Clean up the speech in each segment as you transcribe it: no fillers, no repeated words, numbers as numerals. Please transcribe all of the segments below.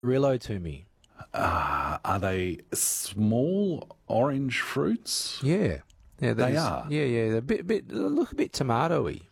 Tamarillo to me. Are they small orange fruits? Yeah. Yeah, They are. Yeah. They look a bit tomatoey.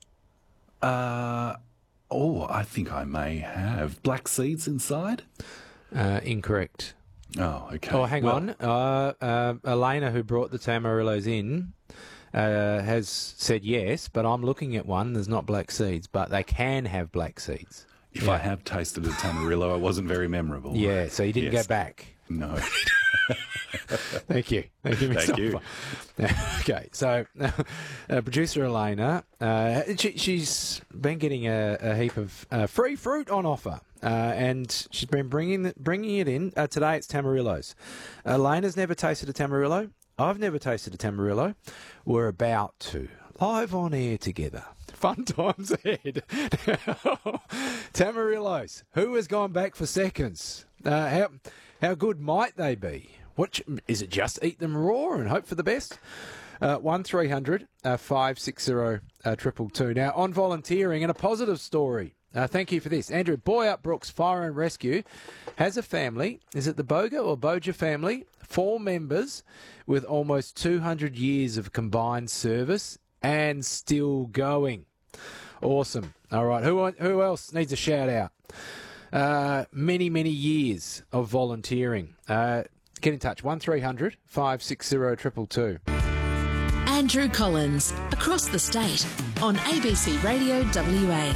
I think I may have. Black seeds inside? Incorrect. Oh, okay. Oh, hang on. Elena, who brought the Tamarillos in, has said yes, but I'm looking at one. There's not black seeds, but they can have black seeds. If I have tasted a Tamarillo, it wasn't very memorable. Yeah, so you didn't go Yes. back. No. Thank you. Thank you, Mr. Thank you. Hopper. Okay, so producer Elena, she's been getting a heap of free fruit on offer, and she's been bringing it in. Today it's Tamarillos. Elena's never tasted a Tamarillo. I've never tasted a Tamarillo. We're about to. Live on air together. Fun times ahead. Tamarillos. Who has gone back for seconds? How good might they be? Is it just eat them raw and hope for the best? 1300 560 222. Now, on volunteering and a positive story. Thank you for this. Andrew, Boyup Brooks Fire and Rescue has a family. Is it the Boga or Boja family? 4 members with almost 200 years of combined service and still going. Awesome. All right. Who else needs a shout out? Many years of volunteering. Get in touch. 1300 560 222. Andrew Collins, across the state on ABC Radio WA.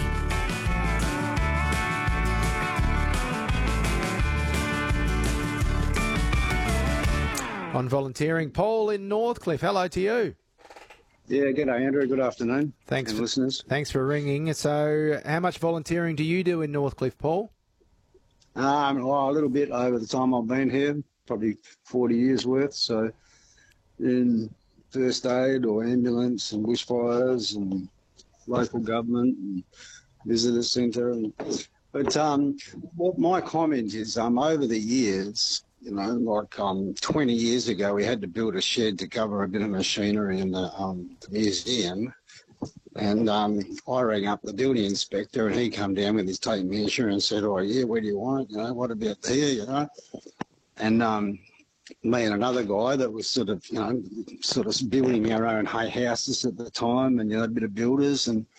On volunteering, Paul in Northcliffe. Hello to you. Yeah, g'day, Andrew. Good afternoon. Thanks, listeners. Thanks for ringing. So, how much volunteering do you do in Northcliffe, Paul? A little bit over the time I've been here, probably 40 years worth. So, in first aid or ambulance and bushfires and local government and visitor centre. But what my comment is, over the years, 20 years ago, we had to build a shed to cover a bit of machinery in the museum. And I rang up the building inspector, and he come down with his tape measure and said, "Oh, yeah, where do you want it? What about here, And me and another guy that was sort of building our own hay houses at the time, and, a bit of builders. And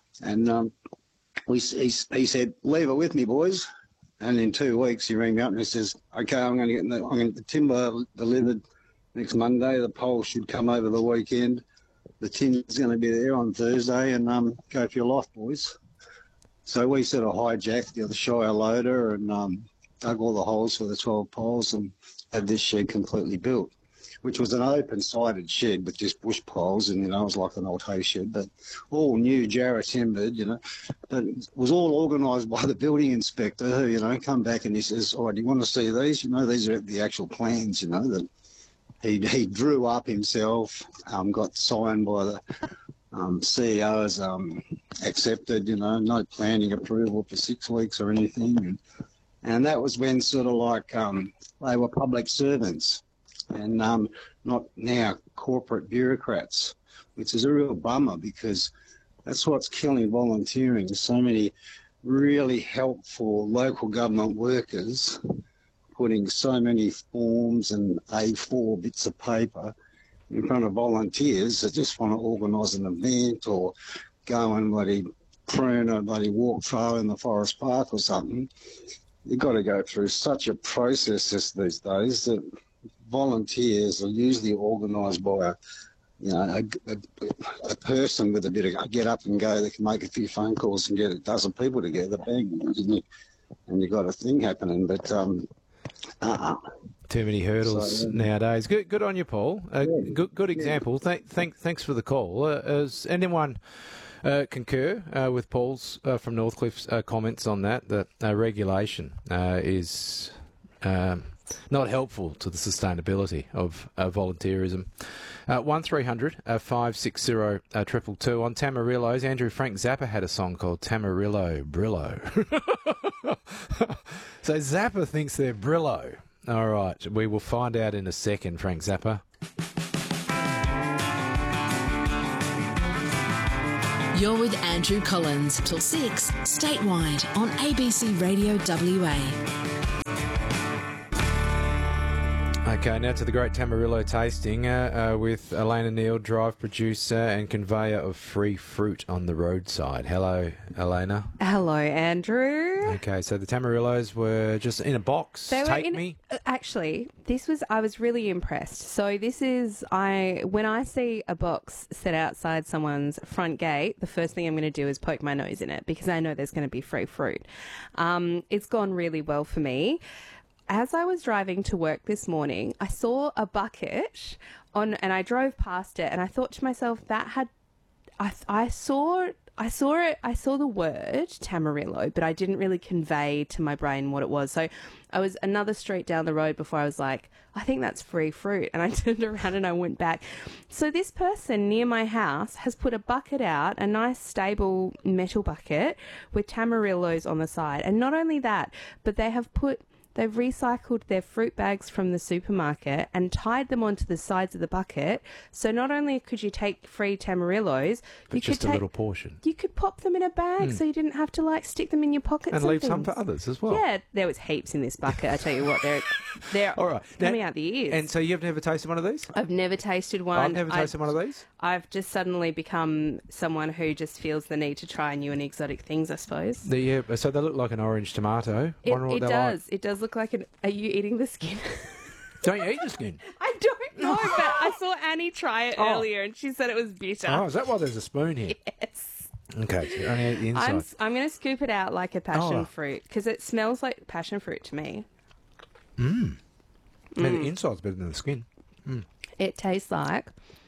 he said, "Leave it with me, boys." And in 2 weeks, he rang me up and he says, "Okay, I'm going to get the timber delivered next Monday. The pole should come over the weekend. The tin's going to be there on Thursday, and go for your life, boys." So we sort of hijacked the Shire loader and dug all the holes for the 12 poles and had this shed completely built, which was an open-sided shed with just bush poles, and, it was like an old hay shed, but all new, Jarrah timbered, But it was all organised by the building inspector who, come back and he says, "Oh, do you want to see these? These are the actual plans, that he drew up himself, got signed by the CEO as accepted, no planning approval for 6 weeks or anything." And that was when sort of like they were public servants and not now corporate bureaucrats, which is a real bummer because that's what's killing volunteering. So many really helpful local government workers putting so many forms and A4 bits of paper in front of volunteers that just want to organise an event or go and bloody prune a bloody walk trail in the forest park or something. You've got to go through such a process these days that volunteers are usually organised by a person with a bit of get up and go that can make a few phone calls and get a dozen people together, bang, and you've got a thing happening. But too many hurdles nowadays. Good on you, Paul. Good example. Thanks for the call. Does anyone concur with Paul's from Northcliffe's comments on that regulation is not helpful to the sustainability of volunteerism. 1300 560 222 on Tamarillos. Andrew Frank Zappa had a song called Tamarillo Brillo. So Zappa thinks they're Brillo. All right, we will find out in a second, Frank Zappa. You're with Andrew Collins till 6 statewide on ABC Radio WA. Okay, now to the great Tamarillo tasting with Elena Neal, drive producer and conveyor of free fruit on the roadside. Hello, Elena. Hello, Andrew. Okay, so the Tamarillos were just in a box. Take me. Actually, I was really impressed. So when I see a box set outside someone's front gate, the first thing I'm going to do is poke my nose in it because I know there's going to be free fruit. It's gone really well for me. As I was driving to work this morning, I saw a bucket and I drove past it, and I thought to myself, I saw the word Tamarillo, but I didn't really convey to my brain what it was. So I was another street down the road before I was like, I think that's free fruit. And I turned around and I went back. So this person near my house has put a bucket out, a nice stable metal bucket with Tamarillos on the side. And not only that, but they've recycled their fruit bags from the supermarket and tied them onto the sides of the bucket. So not only could you take free Tamarillos, But just a little portion. You could pop them in a bag so you didn't have to stick them in your pockets And leave some for others as well. Yeah, there was heaps in this bucket. I tell you what, they're All right. coming out the ears. And so you've never tasted one of these? I've never tasted one. I've never tasted one of these. I've just suddenly become someone who just feels the need to try new and exotic things, I suppose. So they look like an orange tomato. Wonder what It they're does. It does look like Are you eating the skin? Don't you eat the skin? I don't know, but I saw Annie try it earlier and she said it was bitter. Oh, is that why there's a spoon here? Yes. Okay, so you only eat the inside. I'm going to scoop it out like a passion fruit because it smells like passion fruit to me. And the inside's better than the skin. It tastes like...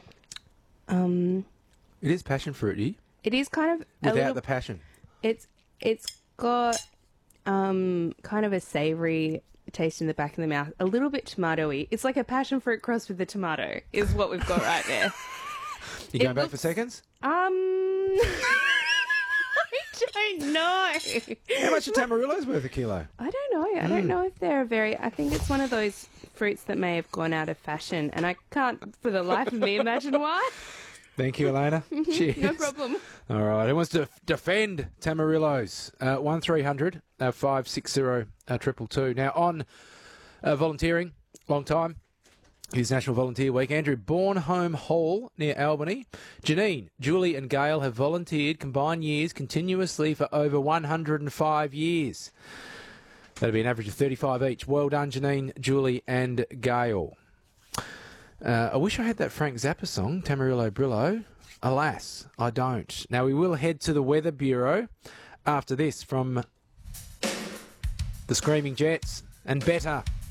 It is passion fruity It is kind of... without the passion. It's got kind of a savoury taste in the back of the mouth, a little bit tomatoey. It's like a passion fruit crossed with a tomato is what we've got right there. You going back for seconds? I don't know. How much are Tamarillos worth a kilo? I don't know. I don't know if they're I think it's one of those fruits that may have gone out of fashion, and I can't for the life of me imagine why. Thank you, Elena. Cheers. No problem. All right. Who wants to defend Tamarillos? 1300 560 222. Now, on volunteering, long time. It's National Volunteer Week. Andrew, Bornholm Hall near Albany. Janine, Julie and Gail have volunteered combined years continuously for over 105 years. That'll be an average of 35 each. Well done, Janine, Julie and Gail. I wish I had that Frank Zappa song, Tamarillo Brillo. Alas, I don't. Now, we will head to the Weather Bureau after this from the Screaming Jets and Better.